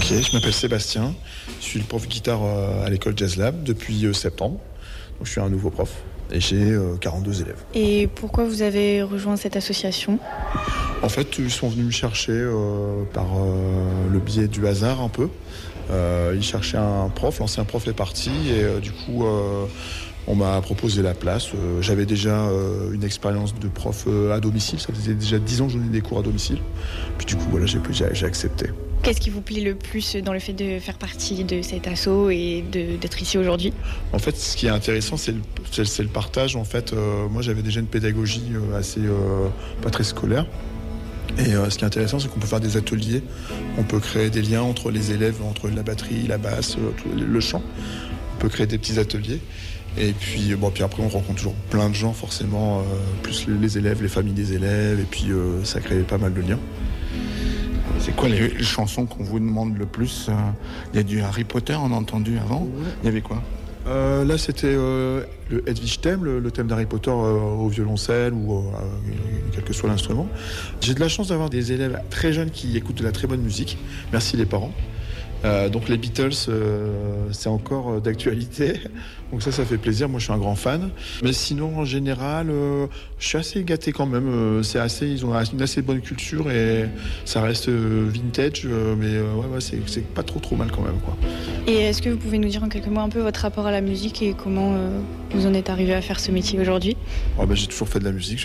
Ok, je m'appelle Sébastien, je suis le prof de guitare à l'école Jazz Lab depuis septembre. Donc, je suis un nouveau prof et j'ai 42 élèves. Et pourquoi vous avez rejoint cette association ? En fait, ils sont venus me chercher par le biais du hasard un peu. Ils cherchaient un prof, l'ancien prof est parti et du coup on m'a proposé la place. J'avais déjà une expérience de prof à domicile, ça faisait déjà 10 ans que je donnais des cours à domicile. Puis du coup voilà, j'ai accepté. Qu'est-ce qui vous plaît le plus dans le fait de faire partie de cet asso et d'être ici aujourd'hui ? En fait, ce qui est intéressant, c'est le partage. En fait, moi j'avais déjà une pédagogie assez pas très scolaire. Et ce qui est intéressant, c'est qu'on peut faire des ateliers, on peut créer des liens entre les élèves, entre la batterie, la basse, le chant. On peut créer des petits ateliers. Et puis, puis après, on rencontre toujours plein de gens, forcément, plus les élèves, les familles des élèves, et puis ça crée pas mal de liens. C'est quoi les chansons qu'on vous demande le plus ? Il y a du Harry Potter, on a entendu avant. Il y avait quoi ? Là, c'était le Hedwig thème, le thème d'Harry Potter au violoncelle ou quel que soit l'instrument. J'ai de la chance d'avoir des élèves très jeunes qui écoutent de la très bonne musique. Merci les parents. Donc les Beatles, c'est encore d'actualité. Donc ça fait plaisir. Moi, je suis un grand fan. Mais sinon, en général, je suis assez gâté quand même. Ils ont une assez bonne culture et ça reste vintage. Mais c'est pas trop mal quand même, quoi. Et est-ce que vous pouvez nous dire en quelques mots un peu votre rapport à la musique et comment vous en êtes arrivé à faire ce métier aujourd'hui ? J'ai toujours fait de la musique.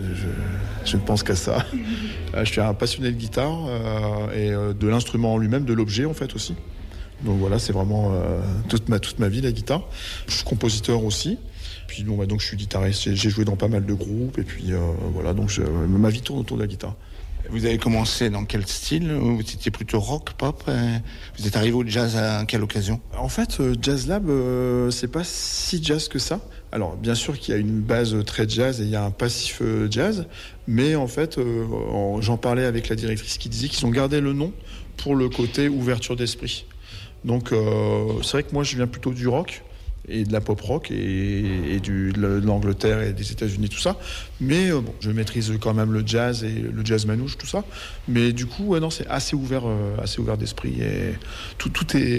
Je ne pense qu'à ça. Je suis un passionné de guitare et de l'instrument en lui-même, de l'objet en fait aussi. Donc voilà, c'est vraiment toute ma vie la guitare. Je suis compositeur aussi. Puis donc je suis guitariste. J'ai joué dans pas mal de groupes et puis voilà. Donc ma vie tourne autour de la guitare. Vous avez commencé dans quel style ? Vous étiez plutôt rock, pop ? Vous êtes arrivé au jazz à quelle occasion ? En fait, Jazz Lab, c'est pas si jazz que ça. Alors, bien sûr qu'il y a une base très jazz et il y a un passif jazz, mais en fait, j'en parlais avec la directrice qui disait qu'ils ont gardé le nom pour le côté ouverture d'esprit. Donc, c'est vrai que moi, je viens plutôt du rock et de la pop rock et de l'Angleterre et des États-Unis, tout ça. Mais je maîtrise quand même le jazz et le jazz manouche, tout ça. Mais du coup, non, c'est assez ouvert d'esprit et tout est